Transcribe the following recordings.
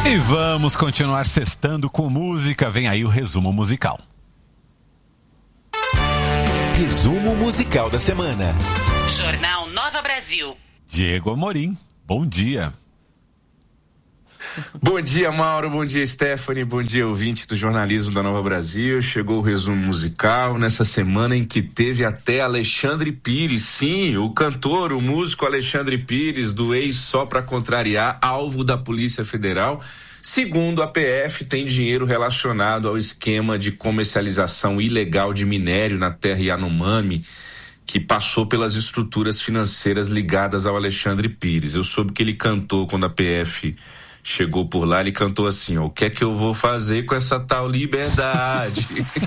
E vamos continuar sextando com música. Vem aí o resumo musical. Resumo musical da semana. Jornal Nova Brasil. Diego Amorim, bom dia. Bom dia, Mauro, bom dia, Stephanie, bom dia, ouvinte do jornalismo da Nova Brasil. Chegou o resumo musical nessa semana em que teve até Alexandre Pires, sim, o cantor, o músico Alexandre Pires, do ex Só Pra Contrariar, alvo da Polícia Federal. Segundo a PF, tem dinheiro relacionado ao esquema de comercialização ilegal de minério na terra Yanomami, que passou pelas estruturas financeiras ligadas ao Alexandre Pires. Eu soube que ele cantou quando a PF chegou por lá, ele cantou assim, ó, o que é que eu vou fazer com essa tal liberdade?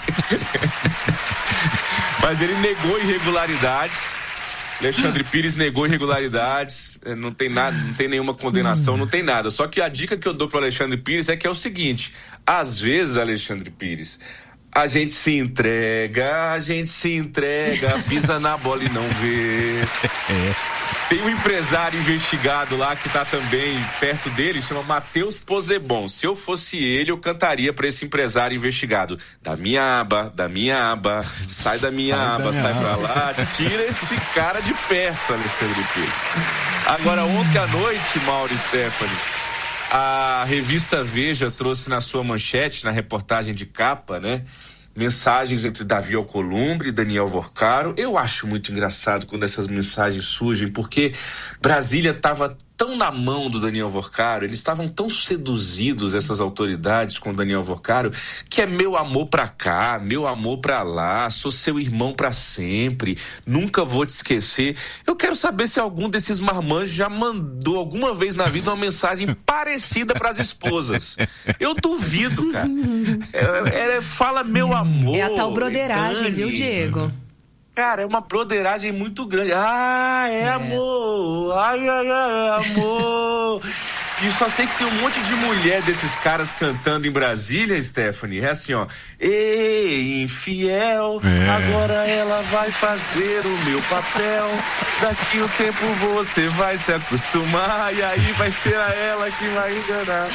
Mas ele negou irregularidades. Alexandre Pires negou irregularidades, não tem nada, não tem nenhuma condenação, não tem nada. Só que a dica que eu dou pro Alexandre Pires é que é o seguinte: às vezes, Alexandre Pires, a gente se entrega, pisa na bola e não vê. Tem um empresário investigado lá que tá também perto dele, chama Matheus Posebon. Se eu fosse ele, eu cantaria pra esse empresário investigado: da minha aba, sai da minha aba, sai pra lá, tira esse cara de perto, Alexandre Pires. Agora, ontem à noite, Mauro e Stephanie, a revista Veja trouxe na sua manchete, na reportagem de capa, né, mensagens entre Davi Alcolumbre e Daniel Vorcaro. Eu acho muito engraçado quando essas mensagens surgem, porque Brasília estava tão na mão do Daniel Vorcaro, eles estavam tão seduzidos, essas autoridades, com o Daniel Vorcaro, que é meu amor pra cá, meu amor pra lá, sou seu irmão pra sempre, nunca vou te esquecer. Eu quero saber se algum desses marmanjos já mandou alguma vez na vida uma mensagem parecida pras esposas. Eu duvido, cara. Fala meu amor. É a tal broderagem, viu, Diego? Cara, é uma broderagem muito grande. Amor. Ai, amor. E só sei que tem um monte de mulher desses caras cantando em Brasília, Stephanie. É assim, ó. Ei, infiel, agora ela vai fazer o meu papel. Daqui um tempo você vai se acostumar e aí vai ser a ela que vai enganar.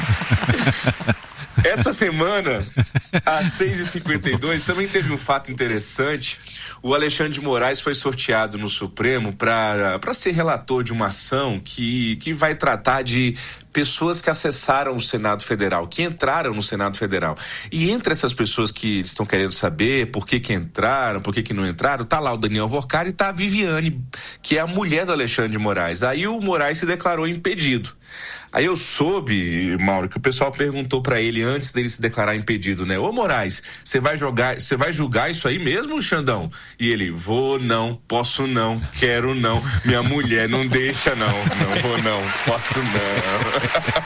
Essa semana, às 6h52, também teve um fato interessante. O Alexandre de Moraes foi sorteado no Supremo para ser relator de uma ação que vai tratar de pessoas que acessaram o Senado Federal, que entraram no Senado Federal. E entre essas pessoas que estão querendo saber por que entraram, por que não entraram, tá lá o Daniel Vorcaro e tá a Viviane, que é a mulher do Alexandre de Moraes. Aí o Moraes se declarou impedido. Aí eu soube, Mauro, que o pessoal perguntou pra ele antes dele se declarar impedido, né? Ô Moraes, você vai julgar isso aí mesmo, Xandão? E ele: vou não, posso não, quero não, minha mulher não deixa não vou não, posso não.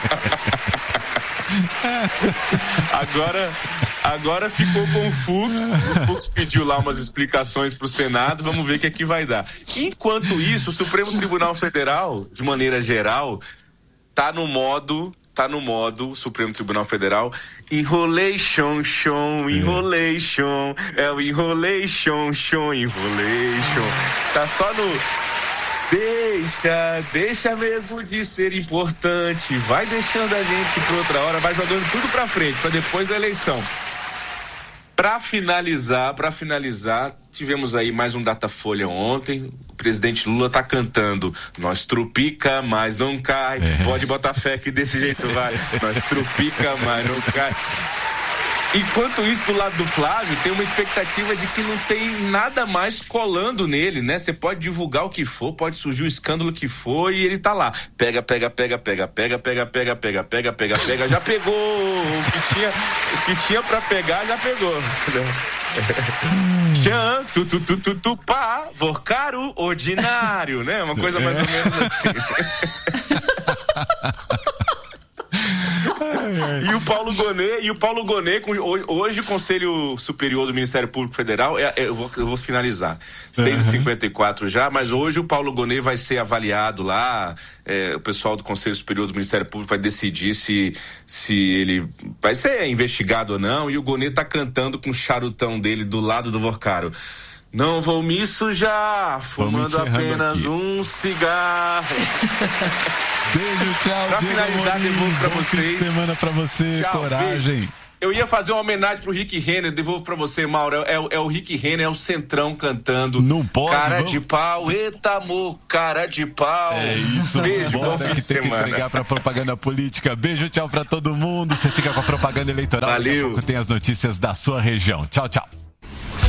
Agora ficou com o Fux pediu lá umas explicações pro Senado, vamos ver o que é que vai dar. Enquanto isso, o Supremo Tribunal Federal, de maneira geral, tá no modo Supremo Tribunal Federal, enrolation, é o enrolation. Tá só no deixa mesmo de ser importante, vai deixando a gente pra outra hora, vai jogando tudo pra frente, pra depois da eleição. Pra finalizar, tivemos aí mais um Datafolha ontem. O presidente Lula tá cantando: nós trupica, mas não cai. Pode botar fé que desse jeito vai. Nós trupica, mas não cai. Enquanto isso, do lado do Flávio, tem uma expectativa de que não tem nada mais colando nele, né? Você pode divulgar o que for, pode surgir o escândalo que for e ele tá lá. Pega, já pegou o que tinha pra pegar, já pegou. Tchan, pá, Vorcaro ordinário, né? Uma coisa mais ou menos assim. E o Paulo Gonet, hoje o Conselho Superior do Ministério Público Federal, eu vou finalizar, 6h54 já, mas hoje o Paulo Gonet vai ser avaliado lá, o pessoal do Conselho Superior do Ministério Público vai decidir se ele vai ser investigado ou não, e o Gonet tá cantando com o charutão dele do lado do Vorcaro: Não vou me sujar, fumando apenas aqui. um cigarro. Beijo, tchau. Pra Diego finalizar, Amorim. devolvo pra Bom vocês. fim de semana pra você, Tchau, coragem. beijo. Eu ia fazer uma homenagem pro Rick Renner, devolvo pra você, Mauro. É o Rick Renner, é o Centrão cantando. Não pode, Cara vamos... de pau, eita amor, cara de pau. É isso, beijo, bom fim que de tem que semana. entregar pra propaganda política. Beijo, tchau pra todo mundo. Você fica com a propaganda eleitoral. Valeu. Daqui a pouco tem as notícias da sua região. Tchau, tchau.